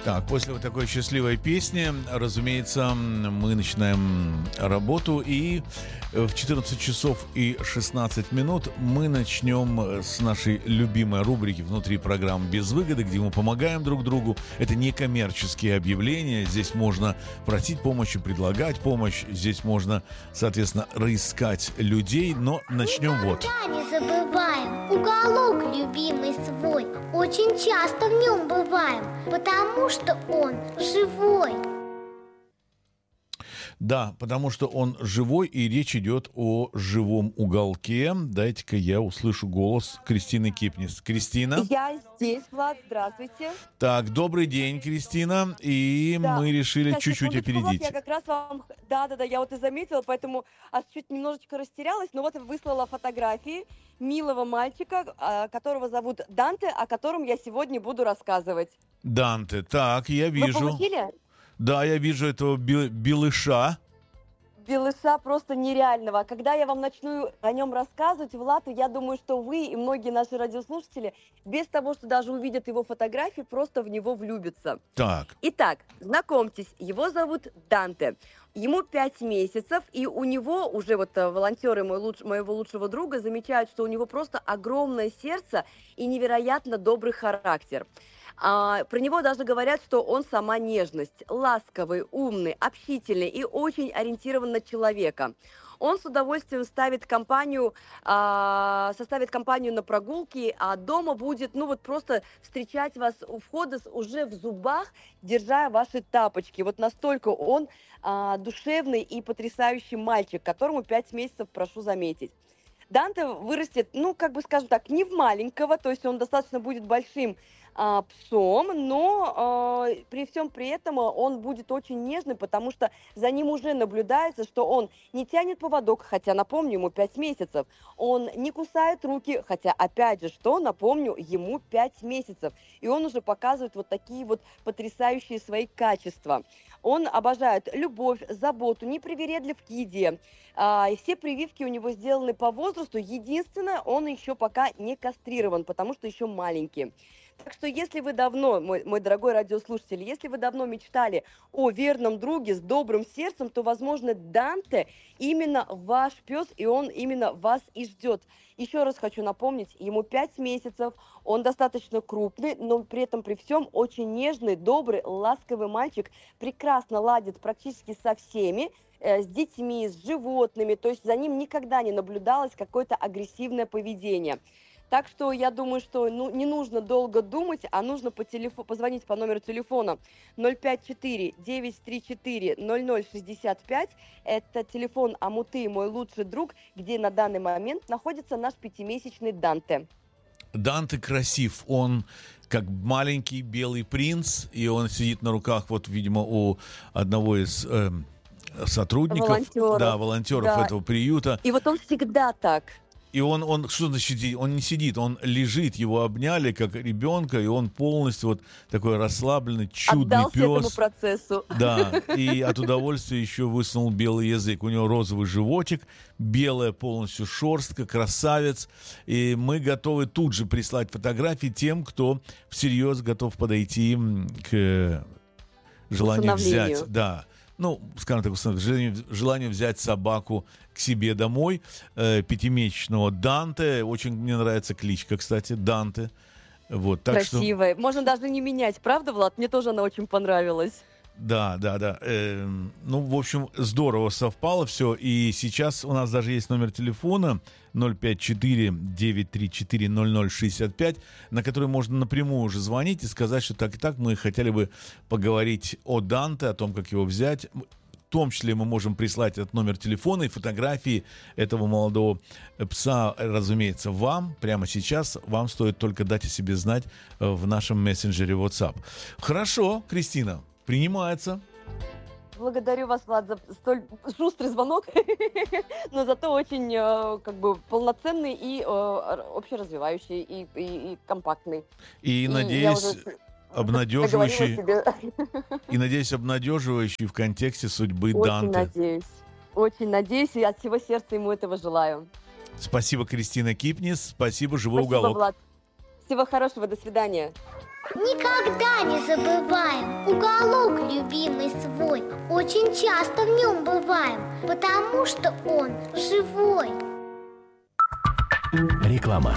Так, после вот такой счастливой песни, разумеется, мы начинаем работу, и в 14 часов и 16 минут мы начнем с нашей любимой рубрики внутри программы «Без выгоды», где мы помогаем друг другу. Это не коммерческие объявления, здесь можно просить помощи, предлагать помощь, здесь можно, соответственно, разыскать людей, но начнем вот. Никогда не забываем уголок любимый свой, очень часто в нем бываем, потому что он живой. Да, потому что он живой, и речь идет о живом уголке. Дайте-ка я услышу голос Кристины Кипнис. Кристина? Я здесь, Влад, здравствуйте. Так, добрый день, Кристина. И Да. мы решили Сейчас, чуть-чуть секундочку, Влад, опередить. я как раз вам... Да, я вот и заметила, поэтому чуть немножечко растерялась, но вот выслала фотографии милого мальчика, которого зовут Данте, о котором я сегодня буду рассказывать. Данте, так, я Вы вижу. получили? Да, я вижу этого белыша. Белыша просто нереального. Когда я вам начну о нем рассказывать, Влад, я думаю, что вы и многие наши радиослушатели без того, что даже увидят его фотографии, просто в него влюбятся. Так, Итак, знакомьтесь, его зовут Данте. Ему 5 месяцев, и у него уже вот волонтеры моего лучшего друга замечают, что у него просто огромное сердце и невероятно добрый характер. Про него даже говорят, что он сама нежность, ласковый, умный, общительный и очень ориентирован на человека. Он с удовольствием составит компанию на прогулки, а дома будет, просто встречать вас у входа уже в зубах, держа ваши тапочки. Вот настолько он душевный и потрясающий мальчик, которому 5 месяцев, прошу заметить. Данте вырастет, скажем так, не в маленького, то есть он достаточно будет большим псом, но при всем при этом он будет очень нежный, потому что за ним уже наблюдается, что он не тянет поводок, хотя, напомню, ему 5 месяцев, он не кусает руки, хотя, опять же, напомню, ему 5 месяцев, и он уже показывает вот такие вот потрясающие свои качества. Он обожает любовь, заботу, непривередлив к еде. Все прививки у него сделаны по возрасту. Единственное, он еще пока не кастрирован, потому что еще маленький. Так что если вы давно, мой дорогой радиослушатель, если вы давно мечтали о верном друге с добрым сердцем, то, возможно, Данте именно ваш пес, и он именно вас и ждет. Еще раз хочу напомнить, ему 5 месяцев, он достаточно крупный, но при этом при всем очень нежный, добрый, ласковый мальчик, прекрасно ладит практически со всеми, с детьми, с животными, то есть за ним никогда не наблюдалось какое-то агрессивное поведение. Так что я думаю, что не нужно долго думать, а нужно позвонить по номеру телефона 054-934-0065. Это телефон Амуты, мой лучший друг, где на данный момент находится наш 5-месячный Данте. Данте красив, он как маленький белый принц, и он сидит на руках, вот, видимо, у одного из сотрудников, волонтеров этого приюта. И вот он всегда так. И он что значит, он не сидит, он лежит, его обняли как ребенка, и он полностью вот такой расслабленный, чудный отдался пес. Этому процессу. Да, и от удовольствия еще высунул белый язык. У него розовый животик, белая полностью шерстка, красавец. И мы готовы тут же прислать фотографии тем, кто всерьез готов подойти к желанию взять. Да. Скажем так, желание взять собаку к себе домой, 5-месячного Данте. Очень мне нравится кличка, кстати, Данте. Вот, так красивая. Можно даже не менять, правда, Влад? Мне тоже она очень понравилась. Да. В общем, здорово совпало все. И сейчас у нас даже есть номер телефона 054-934-0065, на который можно напрямую уже звонить и сказать, что так и так мы хотели бы поговорить о Данте, о том, как его взять. В том числе мы можем прислать этот номер телефона и фотографии этого молодого пса, разумеется, вам. Прямо сейчас вам стоит только дать о себе знать в нашем мессенджере WhatsApp. Хорошо, Кристина. Принимается. Благодарю вас, Влад, за столь шустрый звонок, но зато очень полноценный и общеразвивающий, и компактный. И надеюсь, обнадеживающий. И надеюсь, обнадеживающий в контексте судьбы Данте. Очень надеюсь, и от всего сердца ему этого желаю. Спасибо, Кристина Кипнис. Спасибо, живой уголок. Влад. Всего хорошего, до свидания. Никогда не забываем уголок любимый свой. Очень часто в нем бываем, потому что он живой. Реклама.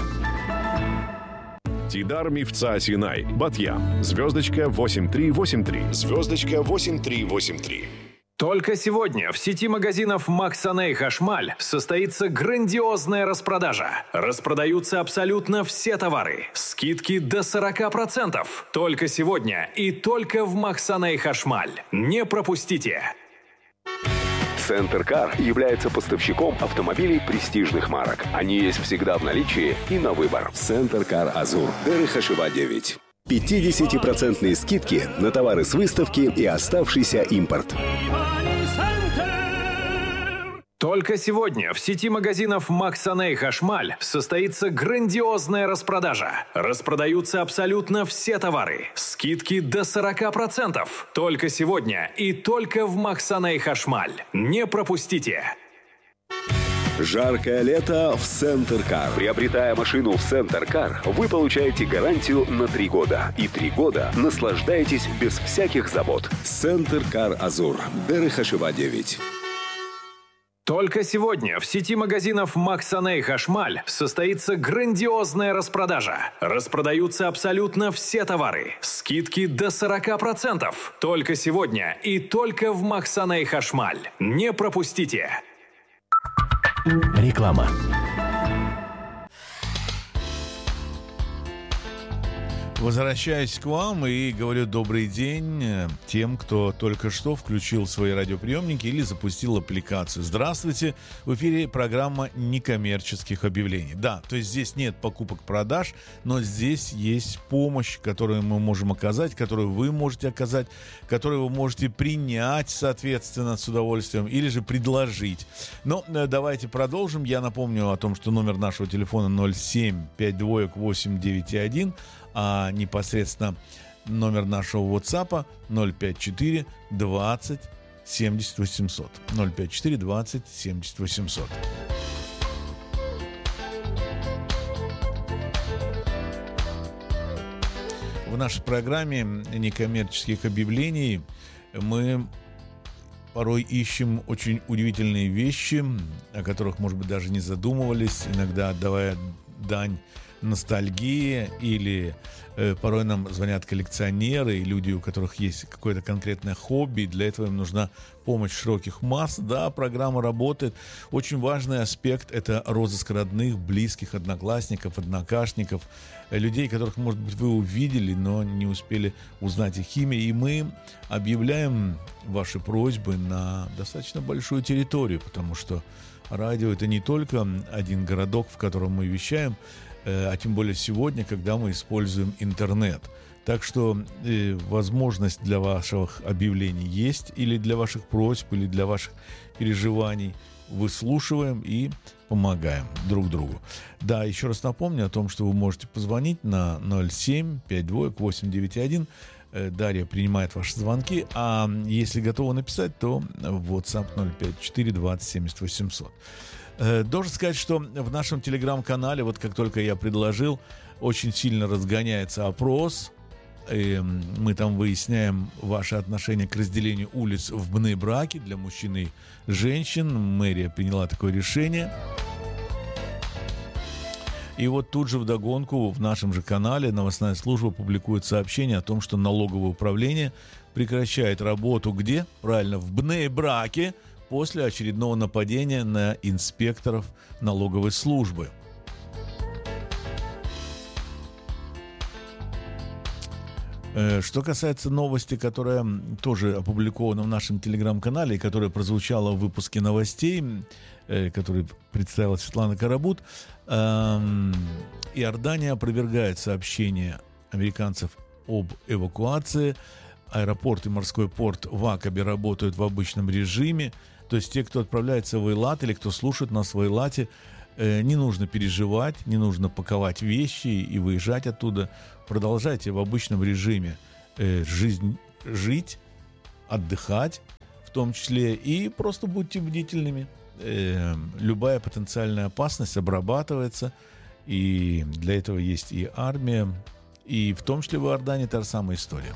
Тидар Мифца Синай, Батьям, звездочка 8383, звездочка 8383. Только сегодня в сети магазинов Максаней Хашмаль состоится грандиозная распродажа. Распродаются абсолютно все товары. Скидки до 40%. Только сегодня и только в Максаней Хашмаль. Не пропустите! Центр Кар является поставщиком автомобилей престижных марок. Они есть всегда в наличии и на выбор. Центр Кар Азур, Дерыхашева 9. 50% скидки на товары с выставки и оставшийся импорт. Только сегодня в сети магазинов Максаней Хашмаль состоится грандиозная распродажа. Распродаются абсолютно все товары. Скидки до 40%. Только сегодня и только в Максаней Хашмаль. Не пропустите! Жаркое лето в Центр Кар. Приобретая машину в Центр Кар, вы получаете гарантию на 3 года. И 3 года наслаждаетесь без всяких забот. Центр Кар Азур, Дерыхашева 9. Только сегодня в сети магазинов Максаней Хашмаль состоится грандиозная распродажа. Распродаются абсолютно все товары. Скидки до 40%. Только сегодня и только в Максаней Хашмаль. Не пропустите! Реклама. Возвращаюсь к вам и говорю добрый день тем, кто только что включил свои радиоприемники или запустил аппликацию. Здравствуйте! В эфире программа некоммерческих объявлений. Да, то есть здесь нет покупок-продаж, но здесь есть помощь, которую мы можем оказать, которую вы можете оказать, которую вы можете принять, соответственно, с удовольствием, или же предложить. Но давайте продолжим. Я напомню о том, что номер нашего телефона 07 52 891, а непосредственно номер нашего WhatsApp 054 20 70 800. 054 20 70 800. В нашей программе некоммерческих объявлений мы порой ищем очень удивительные вещи, о которых, может быть, даже не задумывались, иногда отдавая дань ностальгии, или порой нам звонят коллекционеры и люди, у которых есть какое-то конкретное хобби, и для этого им нужна помощь широких масс. Да, программа работает. Очень важный аспект — это розыск родных, близких, одноклассников, однокашников, людей, которых, может быть, вы увидели, но не успели узнать их имя. И мы объявляем ваши просьбы на достаточно большую территорию, потому что радио — это не только один городок, в котором мы вещаем, а тем более сегодня, когда мы используем интернет. Так что возможность для ваших объявлений есть, или для ваших просьб, или для ваших переживаний. Выслушиваем и помогаем друг другу. Да, еще раз напомню о том, что вы можете позвонить на 07 52 891. Дарья принимает ваши звонки, а если готовы написать, то в WhatsApp 054 20 70 800. Должен сказать, что в нашем телеграм-канале, вот как только я предложил, очень сильно разгоняется опрос. И мы там выясняем ваше отношение к разделению улиц в Бней-Браке для мужчин и женщин. Мэрия приняла такое решение. И вот тут же вдогонку в нашем же канале новостная служба публикует сообщение о том, что налоговое управление прекращает работу где? Правильно, в Бней-Браке, после очередного нападения на инспекторов налоговой службы. Что касается новости, которая тоже опубликована в нашем телеграм-канале и которая прозвучала в выпуске новостей, который представила Светлана Карабут, Иордания опровергает сообщение американцев об эвакуации. Аэропорт и морской порт в Акабе работают в обычном режиме. То есть те, кто отправляется в Эйлат или кто слушает нас в Эйлате, не нужно переживать, не нужно паковать вещи и выезжать оттуда. Продолжайте в обычном режиме жизнь жить, отдыхать в том числе, и просто будьте бдительными. Любая потенциальная опасность обрабатывается, и для этого есть и армия, И в том числе в Иордании та же самая история.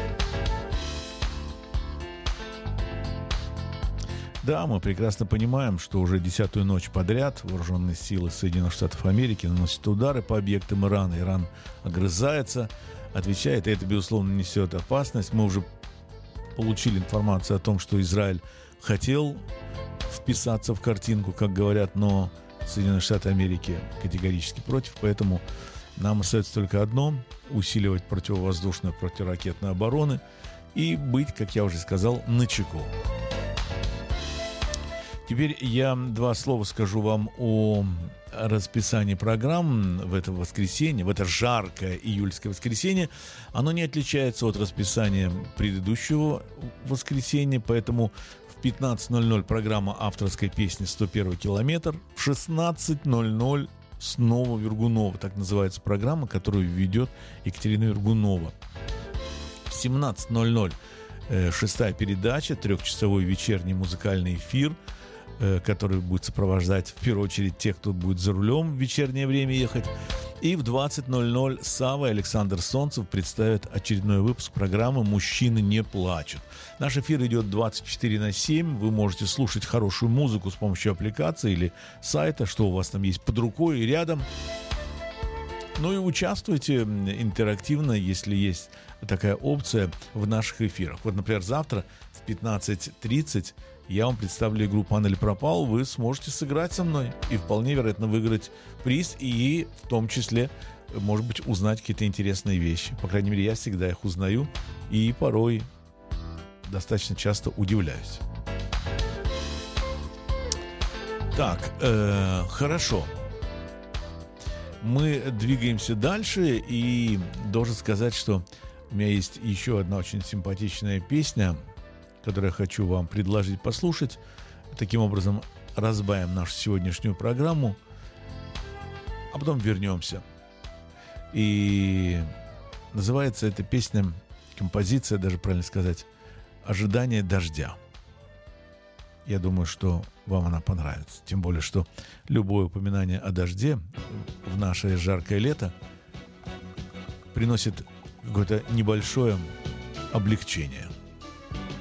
Да, мы прекрасно понимаем, что уже 10-ю ночь подряд вооруженные силы Соединенных Штатов Америки наносят удары по объектам Ирана. Иран огрызается, отвечает, и это, безусловно, несет опасность. Мы уже получили информацию о том, что Израиль хотел вписаться в картинку, как говорят, но Соединенные Штаты Америки категорически против, поэтому нам остается только одно – усиливать противовоздушную, противоракетную оборону и быть, как я уже сказал, начеку. Теперь я два слова скажу вам о расписании программ в это воскресенье, в это жаркое июльское воскресенье. Оно не отличается от расписания предыдущего воскресенья, поэтому в 15:00 программа авторской песни «101 километр», в 16:00 снова Вергунова, так называется программа, которую ведет Екатерина Вергунова. В 17:00 шестая передача, трехчасовой вечерний музыкальный эфир, который будет сопровождать, в первую очередь, тех, кто будет за рулем в вечернее время ехать. И в 20:00 Савва и Александр Солнцев представят очередной выпуск программы «Мужчины не плачут». Наш эфир идет 24/7. Вы можете слушать хорошую музыку с помощью аппликации или сайта, что у вас там есть под рукой и рядом. Ну и участвуйте интерактивно, если есть такая опция в наших эфирах. Вот, например, завтра в 15:30 я вам представлю игру «Пан или пропал». Вы сможете сыграть со мной и вполне вероятно выиграть приз и в том числе, может быть, узнать какие-то интересные вещи. По крайней мере, я всегда их узнаю и порой достаточно часто удивляюсь. Так, хорошо. Мы двигаемся дальше, и должен сказать, что у меня есть еще одна очень симпатичная песня, которую я хочу вам предложить послушать. Таким образом, разбавим нашу сегодняшнюю программу, а потом вернемся. И называется эта песня, композиция, даже правильно сказать, «Ожидание дождя». Я думаю, что вам она понравится. Тем более, что любое упоминание о дожде в наше жаркое лето приносит какое-то небольшое облегчение.